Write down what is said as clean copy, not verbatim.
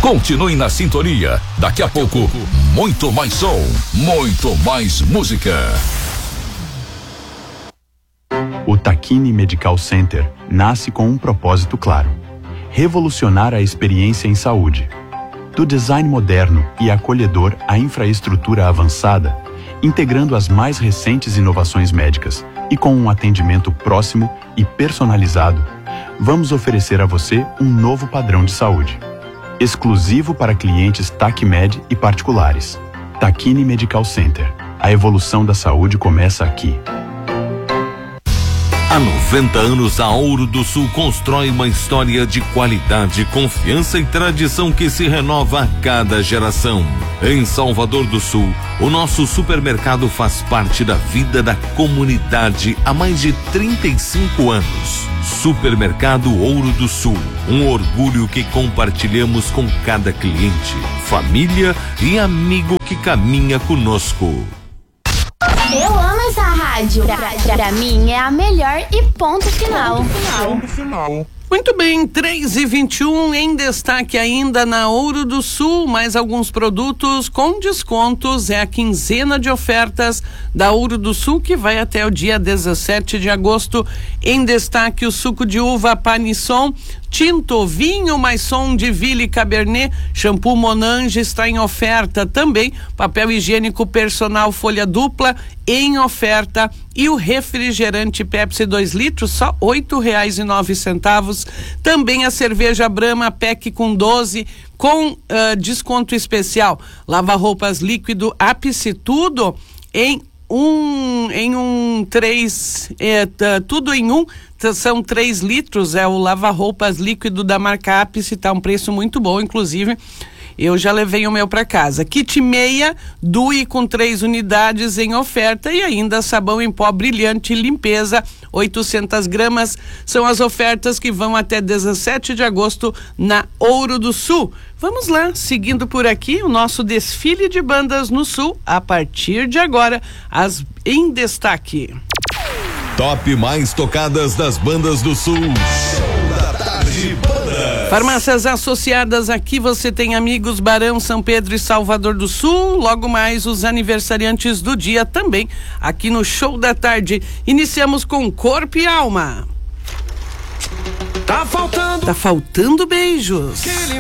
Continue na sintonia. Daqui a pouco, muito mais som, muito mais música. O Takini Medical Center nasce com um propósito claro: revolucionar a experiência em saúde. Do design moderno e acolhedor à infraestrutura avançada, integrando as mais recentes inovações médicas e com um atendimento próximo e personalizado, vamos oferecer a você um novo padrão de saúde, exclusivo para clientes TACMED e particulares. Takini Medical Center. A evolução da saúde começa aqui. Há 90 anos, a Ouro do Sul constrói uma história de qualidade, confiança e tradição que se renova a cada geração. Em Salvador do Sul, o nosso supermercado faz parte da vida da comunidade há mais de 35 anos. Supermercado Ouro do Sul, um orgulho que compartilhamos com cada cliente, família e amigo que caminha conosco. Eu amo essa rádio. Pra mim é a melhor e ponto final. Muito bem, 3h21, em destaque ainda na Ouro do Sul, mais alguns produtos com descontos. É a quinzena de ofertas da Ouro do Sul, que vai até o dia 17 de agosto. Em destaque, o suco de uva Panisson, tinto, vinho Maisson de Ville Cabernet, shampoo Monange está em oferta também, papel higiênico personal folha dupla em oferta e o refrigerante Pepsi 2 litros só R$8,09. Também a cerveja Brahma PEC com 12 com desconto especial. Lava-roupas líquido Ápice tudo tudo em um, são 3 litros, é o lava-roupas líquido da marca Ápice, tá um preço muito bom, inclusive eu já levei o meu para casa. Kit meia, Dui com 3 unidades em oferta e ainda sabão em pó brilhante limpeza, 800 gramas, são as ofertas que vão até 17 de agosto na Ouro do Sul. Vamos lá, seguindo por aqui, o nosso desfile de bandas no Sul, a partir de agora, as em destaque. Top mais tocadas das bandas do Sul. Show da Tarde Bandas. Farmácias associadas aqui, você tem Amigos, Barão, São Pedro e Salvador do Sul. Logo mais os aniversariantes do dia também aqui no Show da Tarde. Iniciamos com Corpo e Alma. Tá faltando beijos.